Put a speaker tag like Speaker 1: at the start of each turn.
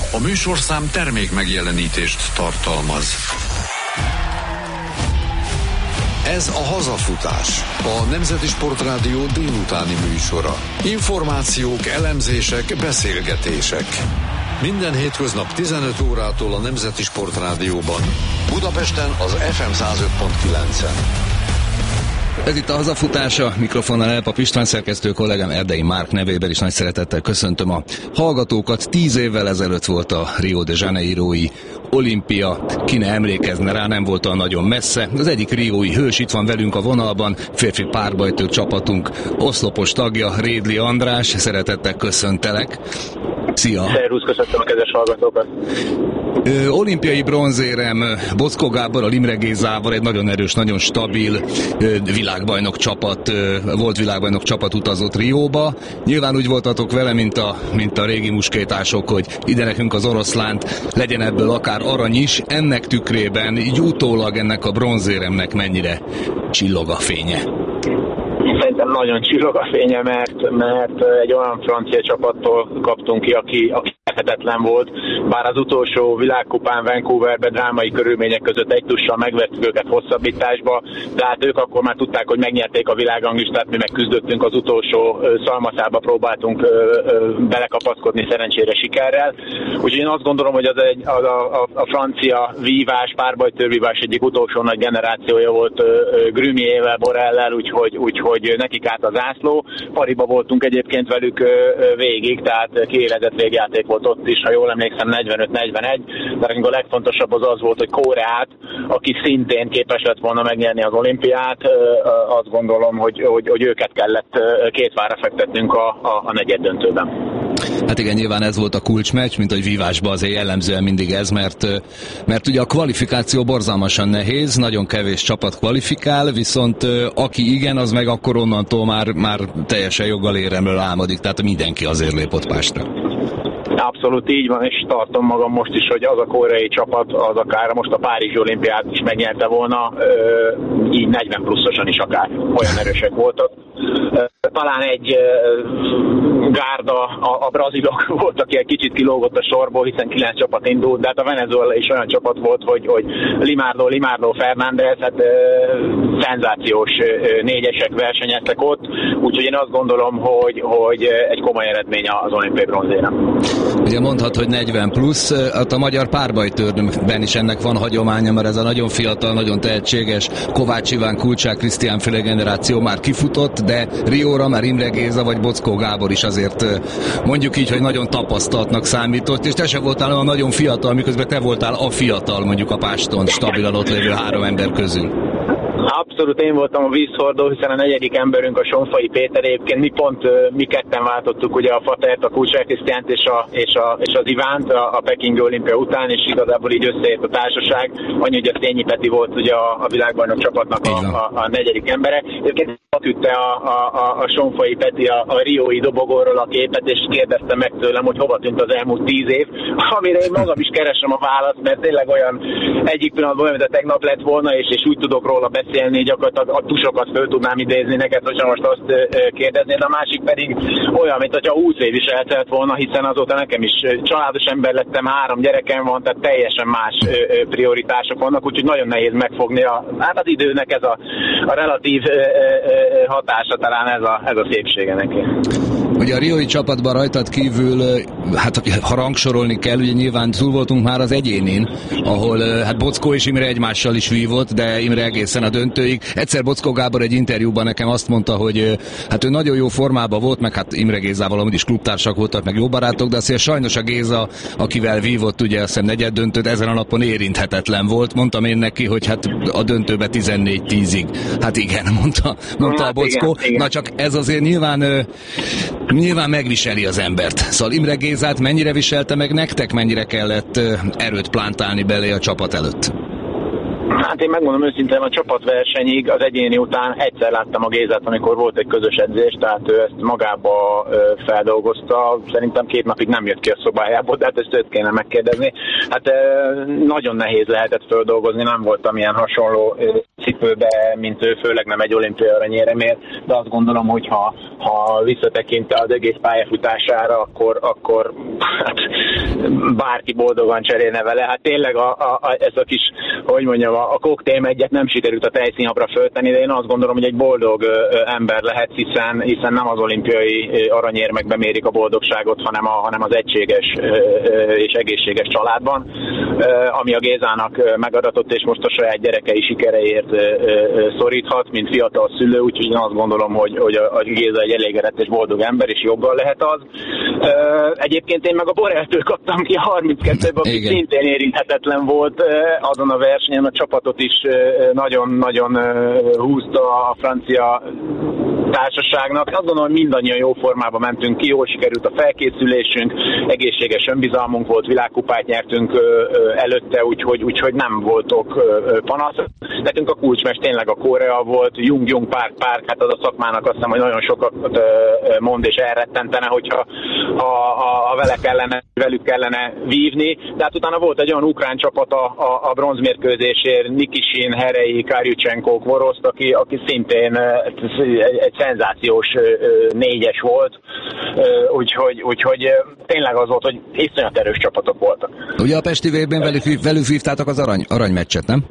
Speaker 1: A műsorszám termék megjelenítést tartalmaz. Ez a Hazafutás, a Nemzeti Sportrádió délutáni műsora. Információk, elemzések, beszélgetések. Minden hétköznap 15 órától a Nemzeti Sportrádióban. Budapesten az FM 105.9-en.
Speaker 2: Ez itt a Hazafutása, mikrofonnal Elpap István, szerkesztő kollégám Erdei Márk nevében is nagy szeretettel köszöntöm a hallgatókat. 10 évvel ezelőtt volt a Rio de Janeirói olimpia, ki ne emlékezne rá, nem volt olyan nagyon messze. Az egyik riói hős itt van velünk a vonalban, férfi párbajtőr csapatunk oszlopos tagja, Rédli András, szeretettel köszöntelek. Szia!
Speaker 3: Szervusz, köszöntöm a kedves hallgatókat!
Speaker 2: Olimpiai bronzérem Boczkó Gáborral, Imre Gézával, egy nagyon erős, nagyon stabil világbajnok csapat, volt világbajnok csapat utazott Rióba. Nyilván úgy voltatok vele, mint a régi muskétások, hogy ide nekünk az oroszlánt, legyen ebből akár arany is. Ennek tükrében, így utólag ennek a bronzéremnek mennyire csillog a fénye?
Speaker 3: Szerintem nagyon csillog a fénye, mert egy olyan francia csapattól kaptunk ki, aki lehetetlen volt. Bár az utolsó világkupán Vancouverben drámai körülmények között egy tussal megvertük őket hosszabbításba, de hát ők akkor már tudták, hogy megnyerték a világranglistát, mi meg küzdöttünk az utolsó szalmaszába, próbáltunk belekapaszkodni szerencsére sikerrel. Úgyhogy én azt gondolom, hogy a francia vívás, párbajtőrvívás egyik utolsó nagy generációja volt Grumiével, Borrellel, úgyhogy nekik állt a zászló. Pariba voltunk egyébként velük végig, tehát kiélezett végjáték volt ott is, ha jól emlékszem 45-41, de a legfontosabb az volt, hogy Koreát, aki szintén képes lett volna megnyerni az olimpiát, azt gondolom, hogy őket kellett két vára fektetnünk a negyeddöntőben.
Speaker 2: Hát igen, nyilván ez volt a kulcsmeccs, mint hogy vívásban azért jellemzően mindig ez, mert ugye a kvalifikáció borzalmasan nehéz, nagyon kevés csapat kvalifikál, viszont aki igen, az meg akkor onnantól már teljesen joggal éremről álmodik, tehát mindenki azért lép ott Pástra.
Speaker 3: Abszolút így van, és tartom magam most is, hogy az a koreai csapat, az akár most a Párizsi olimpiát is megnyerte volna, így 40 pluszosan is akár, olyan erősek voltak. Talán egy gárda, a brazilok volt, aki egy kicsit kilógott a sorból, hiszen 9 csapat indult, de hát a Venezuela is olyan csapat volt, hogy Limardo, Fernández, hát szenzációs négyesek versenyeztek ott, úgyhogy én azt gondolom, hogy egy komoly eredmény az olimpiai bronzérem.
Speaker 2: Ugye mondhat, hogy 40 plusz, a magyar párbajtőrben is ennek van hagyománya, mert ez a nagyon fiatal, nagyon tehetséges Kovács Iván, Kulcsák Krisztián féle generáció már kifutott, de Rióra már Imre Géza vagy Boczkó Gábor is azért mondjuk így, hogy nagyon tapasztaltnak számított, és te se voltál olyan nagyon fiatal, miközben te voltál a fiatal mondjuk a Páston stabilan ott lévő 3 ember közül.
Speaker 3: Abszolút én voltam a vízhordó, hiszen a negyedik emberünk a Sonfai Péter, egyébként mi ketten váltottuk ugye a Fatert, a Kulcsák Krisztiánt és az Ivánt a Pekingi olimpia után, és igazából így összeért a társaság. Annyi, hogy a Szényi Peti volt ugye a világbajnok csapatnak a negyedik embere. Egyébként ütte a Sonfai Peti a riói dobogóról a képet, és kérdezte meg tőlem, hogy hova tűnt az elmúlt 10 év, amire én magam is keresem a választ, mert tényleg olyan egyik pillanatban olyan, mint a tegnap lett volna, és úgy tudok róla beszélni, gyakorlatilag a tusokat föl tudnám idézni neked, hogyha most azt kérdeznéd, a másik pedig olyan, mint hogyha 20 év is eltelt volna, hiszen azóta nekem is családos ember lettem, 3 gyerekem van, tehát teljesen más prioritások vannak, úgyhogy nagyon nehéz megfogni az időnek ez a relatív hatása, talán ez a szépsége neki.
Speaker 2: Ugye a riói csapatban rajtad kívül, hát ha rangsorolni kell, ugye nyilván túl voltunk már az egyénin, ahol hát Boczkó és Imre egymással is vívott, de Imre egészen a döntőig. Egyszer Boczkó Gábor egy interjúban nekem azt mondta, hogy hát ő nagyon jó formában volt, meg hát Imre Gézával amúgy is klubtársak voltak, meg jó barátok, de azért sajnos a Géza, akivel vívott ugye azt hiszem negyed döntőt, ezen a napon érinthetetlen volt. Mondtam én neki, hogy hát a döntőbe 14-10-ig. Hát igen, mondta a Boczkó. Na csak ez azért nyilván megviseli az embert. Szóval Imre Gézát mennyire viselte meg nektek, mennyire kellett erőt plántálni belé a csapat előtt?
Speaker 3: Hát én megmondom őszintén, a csapatversenyig az egyéni után egyszer láttam a Gézát, amikor volt egy közös edzés, tehát ő ezt magába feldolgozta. Szerintem 2 napig nem jött ki a szobájából, de hát ezt őt kéne megkérdezni. Hát nagyon nehéz lehetett feldolgozni, nem voltam ilyen hasonló cipőbe, mint ő, főleg nem egy olimpiai aranyéremért, de azt gondolom, hogy ha visszatekint az egész pályafutására, akkor hát, bárki boldogan cserélne vele. Hát tényleg ez a kis, hogy mondjam, a koktél egyet nem sikerült a tejszínhabra föltenni, de én azt gondolom, hogy egy boldog ember lehet, hiszen nem az olimpiai aranyérmekben mérik a boldogságot, hanem az egységes és egészséges családban, ami a Gézának megadatott, és most a saját gyerekei sikereért szoríthat, mint fiatal szülő, úgyhogy én azt gondolom, hogy a Géza egy elégedett és boldog ember, és joggal lehet az. Egyébként én meg a Borrelltől kaptam ki a 32-ben, aki szintén érinthetetlen volt azon a versenyen, a csapatot is nagyon-nagyon húzta a francia társaságnak. Azt gondolom, hogy mindannyian jó formában mentünk ki, jól sikerült a felkészülésünk, egészséges önbizalmunk volt, világkupát nyertünk előtte, úgyhogy nem voltok panasz. Nekünk a kulcsmeccs tényleg a Korea volt, Jung Park, hát az a szakmának azt hiszem, hogy nagyon sokat mond és elrettentene, hogyha velük kellene vívni. De hát utána volt egy olyan ukrán csapat a bronzmérkőzésért, Nikisin, Herei, Karjucsenko, Kvoroszt, aki szintén egy szenzációs 4-es volt, úgyhogy tényleg az volt, hogy iszonyat erős csapatok voltak.
Speaker 2: Ugye a Pesti VB-ben velük vívtátok az aranymeccset, nem?